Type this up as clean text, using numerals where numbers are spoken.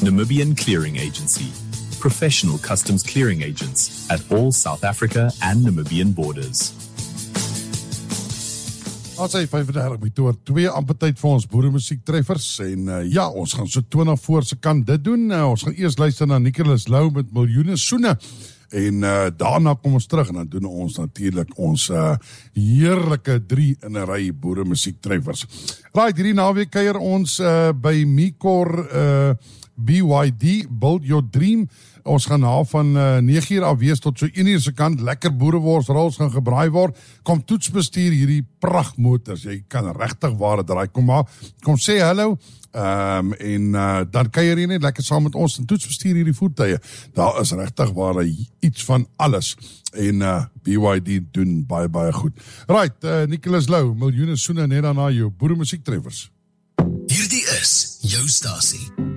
Namibian Clearing Agency. Professional customs clearing agents at all South Africa and Namibian borders. Ons sê 35 met oor 2 amper tyd vir ons boeremusiek treffers en ja, ons gaan so 20 voor se kant dit doen. Ons gaan eers luister na Nicholas Lou met Miljoene Soene en daarna kom ons terug en dan doen ons natuurlik ons heerlike 3 in 'n ry boeremusiek treffers. Right, hierdie naweek kuier ons by Micor BYD, Build Your Dream. Ons gaan na van 9 af wees tot so 1 se kant, lekker boereworsrols gaan gebraai word. Kom toetsbestuur hierdie prachtmotors, jy kan regtig ware draai, kom sê hallo, en dan kuier jy net lekker saam met ons en toetsbestuur hierdie voertuie. Daar is regtig ware iets van alles en BYD doen baie goed. Right, Nicholas Lou, Miljoene Soene net daarna jou boeremusiek treffers. Hierdie is jou stasie.